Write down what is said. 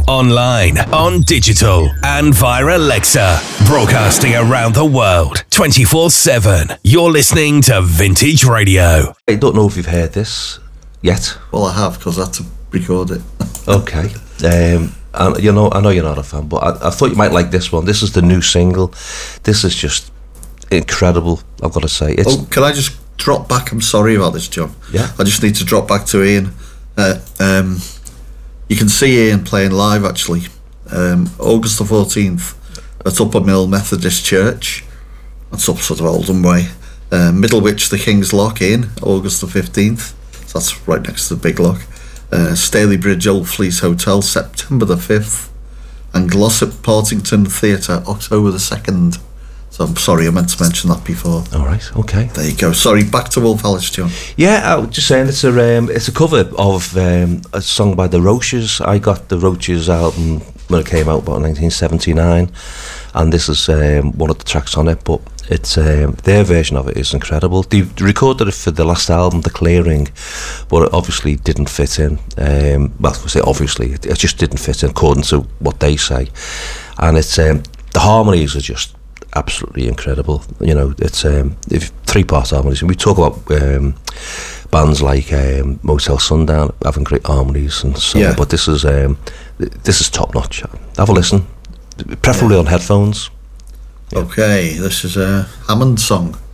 online, on digital, and via Alexa. Broadcasting around the world, 24/7. You're listening to Vintage Radio. I don't know if you've heard this yet. Well, I have, because I had to record it. Okay. And, I know you're not a fan, but I thought you might like this one. This is the new single. This is just incredible, I've got to say. Can I just drop back? I'm sorry about this, John. Yeah. I just need to drop back to Ian. You can see Ian playing live, actually. August the 14th at Upper Mill Methodist Church. That's up sort of Oldham Way. Middlewich, the King's Lock in August the 15th. So that's right next to the Big Lock. Staley Bridge Old Fleece Hotel, September the 5th. And Glossop Portington Theatre, October the 2nd. So I'm sorry, I meant to mention that before. All right, okay. There you go. Sorry, back to Wolf Alice, John. Yeah, I was just saying it's a cover of a song by the Roaches. I got the Roaches album when it came out about 1979, and this is one of the tracks on it, but it's their version of it is incredible. They recorded it for the last album, The Clearing, but it obviously didn't fit in. Well, I say obviously, it just didn't fit in according to what they say, and it's the harmonies are just absolutely incredible. You know, it's three-part harmonies, and we talk about bands like Motel Sundown having great harmonies and so on, but this is top notch. Have a listen, preferably on headphones. Okay, this is a Hammond song.